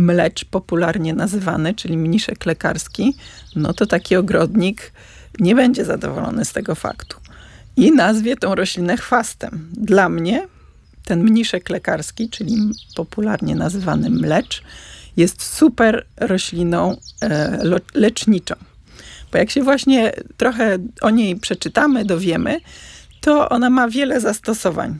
mlecz popularnie nazywany, czyli mniszek lekarski, no to taki ogrodnik nie będzie zadowolony z tego faktu. I nazwie tą roślinę chwastem. Dla mnie ten mniszek lekarski, czyli popularnie nazywany mlecz, jest super rośliną leczniczą. Bo jak się właśnie trochę o niej przeczytamy, dowiemy, to ona ma wiele zastosowań.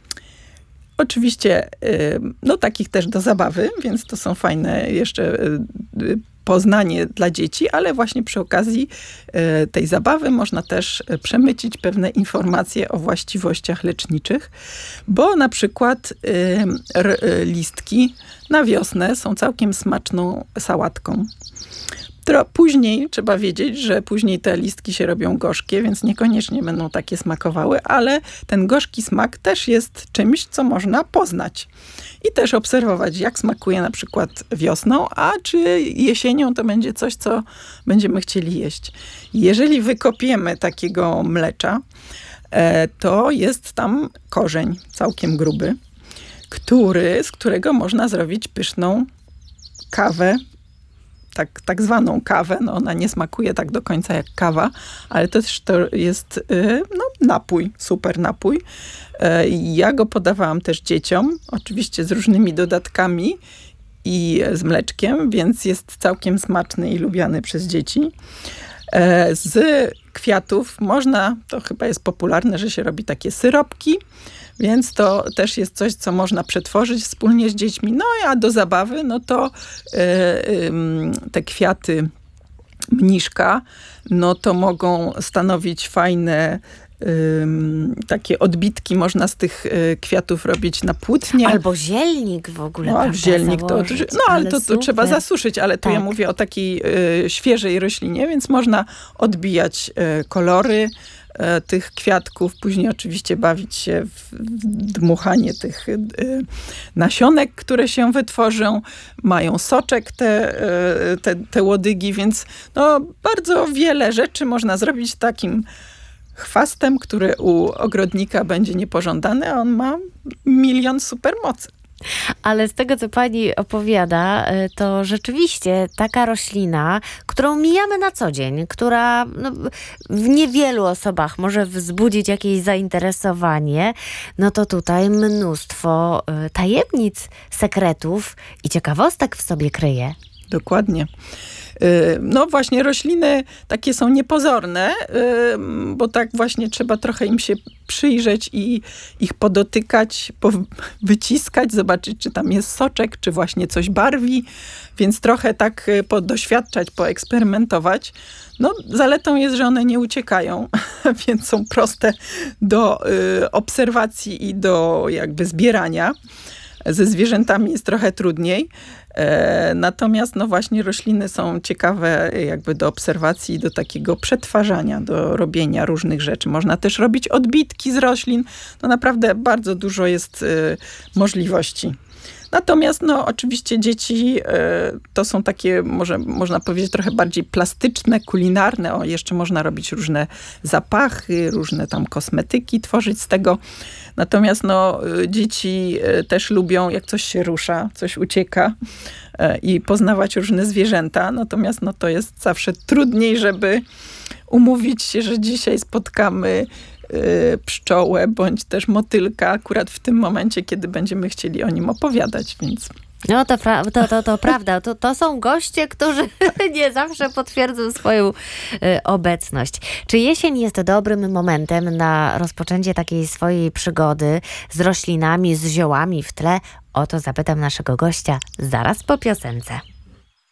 Oczywiście, no takich też do zabawy, więc to są fajne jeszcze poznanie dla dzieci, ale właśnie przy okazji tej zabawy można też przemycić pewne informacje o właściwościach leczniczych, bo na przykład listki na wiosnę są całkiem smaczną sałatką. Później trzeba wiedzieć, że później te listki się robią gorzkie, więc niekoniecznie będą takie smakowały, ale ten gorzki smak też jest czymś, co można poznać. I też obserwować, jak smakuje na przykład wiosną, a czy jesienią to będzie coś, co będziemy chcieli jeść. Jeżeli wykopiemy takiego mlecza, to jest tam korzeń całkiem gruby, z którego można zrobić pyszną kawę, tak zwaną kawę. No ona nie smakuje tak do końca jak kawa, ale to jest napój, super napój. Ja go podawałam też dzieciom, oczywiście z różnymi dodatkami i z mleczkiem, więc jest całkiem smaczny i lubiany przez dzieci. Z kwiatów to chyba jest popularne, że się robi takie syropki, więc to też jest coś, co można przetworzyć wspólnie z dziećmi. No a do zabawy, no to te kwiaty mniszka, no to mogą stanowić fajne takie odbitki. Można z tych kwiatów robić na płótnie. Albo zielnik w ogóle. No, zielnik założyć, ale to trzeba zasuszyć, ale tu ja mówię o takiej świeżej roślinie, więc można odbijać kolory tych kwiatków, później oczywiście bawić się w dmuchanie tych nasionek, które się wytworzą. Mają soczek te łodygi, więc no, bardzo wiele rzeczy można zrobić takim chwastem, który u ogrodnika będzie niepożądany, a on ma milion supermocy. Ale z tego, co pani opowiada, to rzeczywiście taka roślina, którą mijamy na co dzień, która w niewielu osobach może wzbudzić jakieś zainteresowanie, no to tutaj mnóstwo tajemnic, sekretów i ciekawostek w sobie kryje. Dokładnie. No właśnie rośliny takie są niepozorne, bo tak właśnie trzeba trochę im się przyjrzeć i ich podotykać, wyciskać, zobaczyć, czy tam jest soczek, czy właśnie coś barwi, więc trochę tak podoświadczać, poeksperymentować. No zaletą jest, że one nie uciekają, więc są proste do obserwacji i do jakby zbierania. Ze zwierzętami jest trochę trudniej. Natomiast no właśnie rośliny są ciekawe jakby do obserwacji i do takiego przetwarzania, do robienia różnych rzeczy. Można też robić odbitki z roślin. No naprawdę bardzo dużo jest możliwości. Natomiast no oczywiście dzieci to są takie, można powiedzieć, trochę bardziej plastyczne, kulinarne. Jeszcze można robić różne zapachy, różne tam kosmetyki tworzyć z tego. Natomiast no dzieci też lubią, jak coś się rusza, coś ucieka i poznawać różne zwierzęta. Natomiast no to jest zawsze trudniej, żeby umówić się, że dzisiaj spotkamy pszczołę bądź też motylka akurat w tym momencie, kiedy będziemy chcieli o nim opowiadać, więc... No to prawda. To są goście, którzy nie zawsze potwierdzą swoją obecność. Czy jesień jest dobrym momentem na rozpoczęcie takiej swojej przygody z roślinami, z ziołami w tle? O to zapytam naszego gościa zaraz po piosence.